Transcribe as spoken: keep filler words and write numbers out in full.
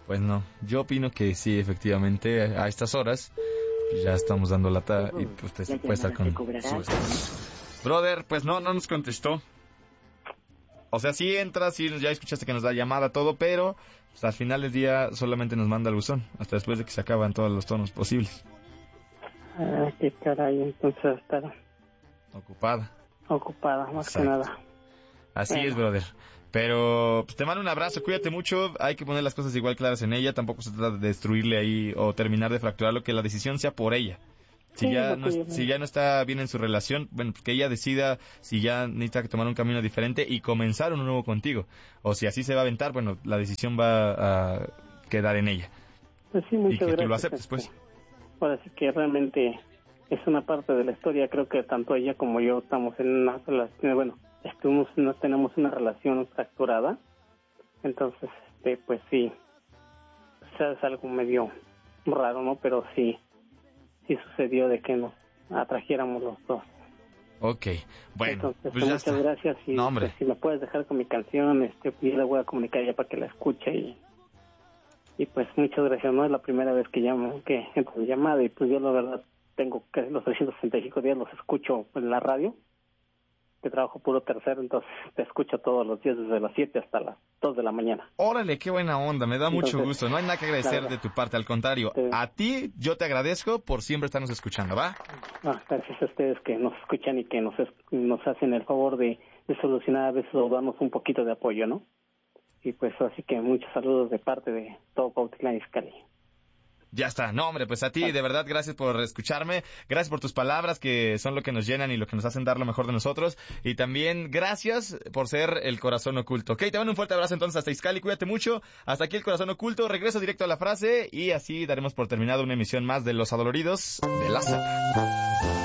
Pues no, yo opino que sí, efectivamente, a estas horas pues ya estamos dando lata y pues usted puede estar con su... Brother, pues no, no nos contestó. O sea, sí entra, sí, ya escuchaste que nos da llamada, todo, pero pues, al final del día solamente nos manda el buzón, hasta después de que se acaban todos los tonos posibles. Ah, qué caray, entonces estará Ocupada. Ocupada, más Exacto. que nada. Así Bueno. es, brother. Pero pues, te mando un abrazo, cuídate mucho, hay que poner las cosas igual claras en ella, tampoco se trata de destruirle ahí o terminar de fracturarlo, que la decisión sea por ella. Si Sí, ya lo no, que yo es- si veo. ya no está bien en su relación, bueno, pues que ella decida si ya necesita que tomar un camino diferente y comenzar uno nuevo contigo. O si así se va a aventar, bueno, la decisión va a quedar en ella. Pues sí, Y muchas que gracias. tú lo aceptes, este, pues. Ahora sí que realmente es una parte de la historia. Creo que tanto ella como yo estamos en una relación, bueno, estuvimos, no tenemos una relación fracturada. Entonces, este, pues sí, o sea, es algo medio raro, ¿no? Pero sí, sí sucedió de que nos atrajéramos los dos. Ok, bueno, Entonces, pues ya muchas está. gracias y No, hombre. pues, si me puedes dejar con mi canción, este, pues yo la voy a comunicar ya para que la escuche y y pues muchas gracias. No es la primera vez que llamo, que entro en llamada y pues yo la verdad tengo que los trescientos sesenta y cinco días los escucho en la radio, que trabajo puro tercero, entonces te escucho todos los días desde las siete hasta las dos de la mañana. Órale, qué buena onda, me da mucho Entonces, gusto. No hay nada que agradecer claro. de tu parte, al contrario. Te- A ti yo te agradezco por siempre estarnos escuchando, ¿va? Ah, gracias a ustedes que nos escuchan y que nos es- nos hacen el favor de, de solucionar a veces o darnos un poquito de apoyo, ¿no? Y pues así que muchos saludos de parte de todo Cuautitlán Izcalli. Ya está. No, hombre, pues a ti, de verdad, gracias por escucharme. Gracias por tus palabras, que son lo que nos llenan y lo que nos hacen dar lo mejor de nosotros. Y también gracias por ser el corazón oculto. Ok, te mando un fuerte abrazo entonces hasta Izcalli. Cuídate mucho. Hasta aquí el corazón oculto. Regreso directo a la frase y así daremos por terminado una emisión más de Los Adoloridos de la Z.